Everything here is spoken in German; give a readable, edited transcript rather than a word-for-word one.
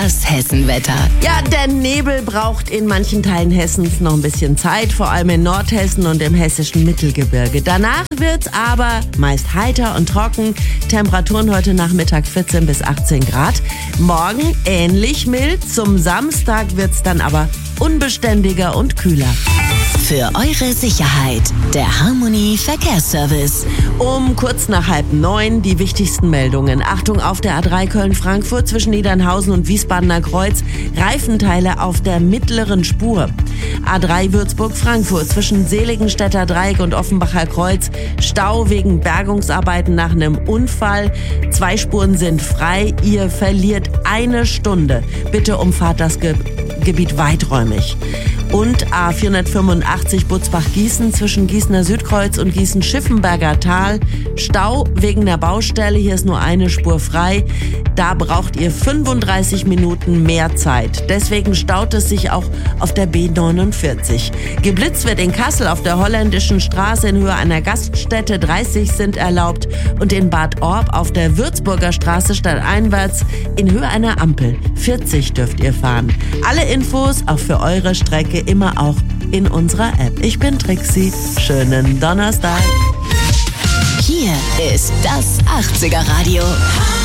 Das Hessenwetter. Ja, der Nebel braucht in manchen Teilen Hessens noch ein bisschen Zeit, vor allem in Nordhessen und im hessischen Mittelgebirge. Danach wird's aber meist heiter und trocken. Temperaturen heute Nachmittag 14 bis 18 Grad. Morgen ähnlich mild. Zum Samstag wird's dann aber unbeständiger und kühler. Für eure Sicherheit, der Harmony Verkehrsservice. Um kurz nach 8:30 die wichtigsten Meldungen. Achtung auf der A3 Köln-Frankfurt zwischen Niedernhausen und Wiesbadener Kreuz. Reifenteile auf der mittleren Spur. A3 Würzburg-Frankfurt zwischen Seligenstädter Dreieck und Offenbacher Kreuz. Stau wegen Bergungsarbeiten nach einem Unfall. 2 Spuren sind frei. Ihr verliert 1 Stunde. Bitte umfahrt das Gebiet weiträumig. Und A485 Butzbach-Gießen zwischen Gießener Südkreuz und Gießen-Schiffenberger Tal. Stau wegen der Baustelle, hier ist nur eine Spur frei. Da braucht ihr 35 Minuten mehr Zeit. Deswegen staut es sich auch auf der B49. Geblitzt wird in Kassel auf der Holländischen Straße in Höhe einer Gaststätte. 30 sind erlaubt. Und in Bad Orb auf der Würzburger Straße stadteinwärts in Höhe einer Ampel. 40 dürft ihr fahren. Alle Infos auch für eure Strecke immer auch in unserer App. Ich bin Trixie. Schönen Donnerstag. Hier ist das 80er Radio.